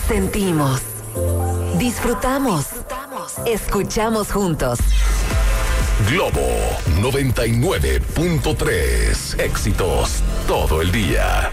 Sentimos, disfrutamos, escuchamos juntos. Globo 99.3. Éxitos todo el día.